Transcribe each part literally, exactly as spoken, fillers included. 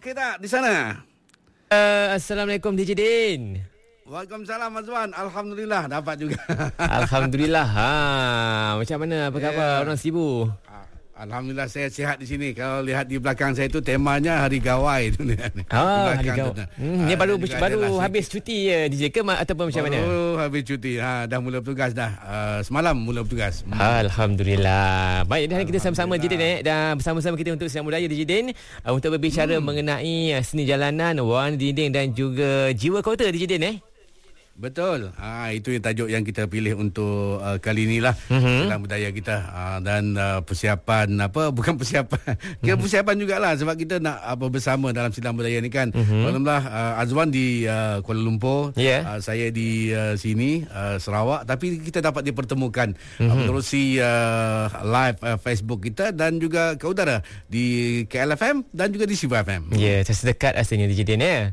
Okey tak di sana? Uh, Assalamualaikum D J Din. Waalaikumsalam Azwan. Alhamdulillah dapat juga. Alhamdulillah. Ha, macam mana? Apa khabar? Yeah. Orang sibuk? Alhamdulillah saya sihat di sini. Kalau lihat di belakang saya itu temanya Hari Gawai tu ni. Ah, Hari Gawai. Hmm, ni baru baru habis cuti ya D J ke ataupun macam mana? Oh, habis cuti. Ha, dah mula bertugas dah. Uh, semalam mula bertugas. Hmm. Alhamdulillah. Baik, dan kita sama-sama D J Din eh, dan bersama-sama kita untuk Sinar Budaya D J Din uh, untuk berbicara hmm. mengenai uh, seni jalanan, warna dinding dan juga jiwa kota D J Din eh. Betul. Ha, itu yang tajuk yang kita pilih untuk uh, kali inilah mm-hmm. dalam budaya kita uh, dan uh, persiapan apa bukan persiapan. Kira persiapan jugalah sebab kita nak apa bersama dalam sidang budaya ni kan. Mm-hmm. Alhamdulillah uh, Azwan di uh, Kuala Lumpur, yeah. uh, saya di uh, sini uh, Sarawak, tapi kita dapat dipertemukan mm-hmm. uh, menerusi uh, live uh, Facebook kita dan juga ke udara di K L F M dan juga di Sibu F M. Ya, yeah, sedekat rasanya D J Din ya.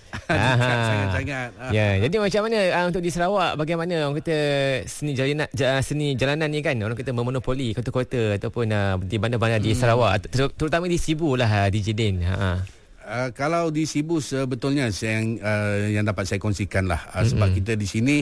Sangat-sangat. Ya, jadi macam mana uh, untuk di Sarawak, bagaimana orang kata seni jalanan seni jalanan ni kan, orang kata memonopoli kota-kota ataupun uh, di bandar-bandar hmm. di Sarawak, ter- terutama di Sibu lah uh, D J Din. Ha. Uh, kalau di Sibu sebetulnya yang uh, yang dapat saya kongsikan lah uh, sebab mm-hmm. kita di sini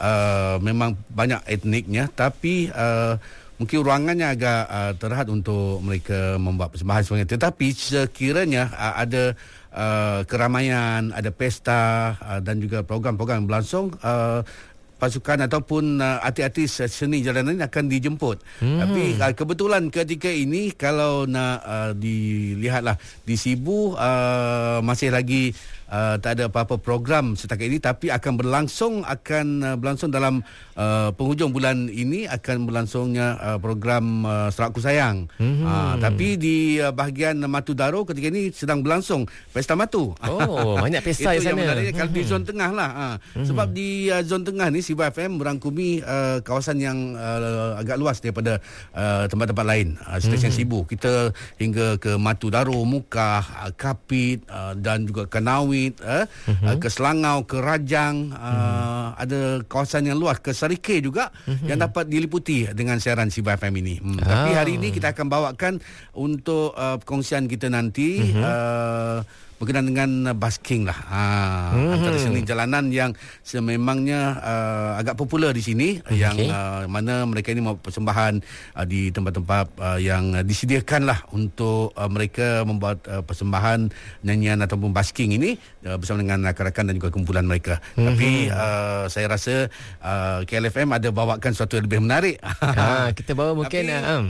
uh, memang banyak etniknya, tapi uh, mungkin ruangannya agak uh, terhad untuk mereka membuat persembahan sebagainya. Tetapi sekiranya uh, ada uh, keramaian, ada pesta uh, dan juga program-program yang berlangsung, uh, pasukan ataupun uh, artis-artis seni jalanan ini akan dijemput. Hmm. Tapi uh, kebetulan ketika ini kalau nak uh, dilihatlah di Sibu uh, masih lagi uh, tak ada apa-apa program setakat ini, tapi akan berlangsung akan uh, berlangsung dalam uh, penghujung bulan ini akan berlangsungnya uh, program uh, Sarawakku Sayang. Hmm. Uh, tapi di uh, bahagian Matu Daro ketika ini sedang berlangsung Pesta Matu. Oh, banyak pesta di sana. Itu yang menarik kalau hmm. di zon tengah lah. Uh, hmm. Sebab di uh, zon tengah ni Sibu F M merangkumi uh, kawasan yang uh, agak luas daripada uh, tempat-tempat lain. Uh, stesen mm-hmm. Sibu kita hingga ke Matu Daro, Mukah, uh, Kapit uh, dan juga Kanawit, uh, mm-hmm. uh, ke Selangau, ke Rajang, uh, mm-hmm. ada kawasan yang luas, ke Sarike juga mm-hmm. yang dapat diliputi dengan siaran Sibu F M ini. Hmm. Ah. Tapi hari ini kita akan bawakan untuk uh, perkongsian kita nanti mm-hmm. uh, berkenaan dengan busking lah, ha, mm-hmm. antara seni jalanan yang sememangnya uh, agak popular di sini, okay. yang uh, mana mereka ini membuat persembahan uh, di tempat-tempat uh, yang disediakan lah untuk uh, mereka membuat uh, persembahan nyanyian ataupun busking ini uh, bersama dengan rakan-rakan dan juga kumpulan mereka. Mm-hmm. Tapi uh, saya rasa uh, K L F M ada bawakan sesuatu yang lebih menarik. Ha, kita bawa mungkin Tapi, uh, um.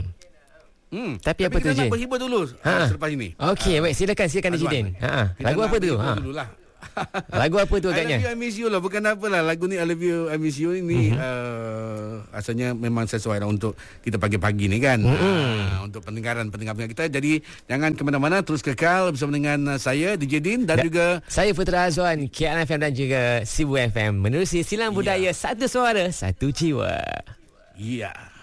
Hmm. Tapi, Tapi apa tu je? Kita nak berhibur dulu ha. selepas ini. Okey, ha. baik, silakan silakan D J Din. Ha. Lagu apa tu? Ha. Lagu apa tu agaknya? I Love You I Miss You lah, bukan apalah. Lagu ni I Love You I Miss You ini mm-hmm. uh, asalnya memang sesuai lah untuk kita pagi-pagi ni kan. Mm-hmm. Uh, untuk pendengaran-pendengar kita. Jadi jangan ke mana-mana, terus kekal bersama dengan saya D J Din dan da- juga saya Putra Azwan, K L F M dan juga Sibu F M menerusi Sinar Budaya, yeah. Satu suara, satu jiwa. Ya. Yeah.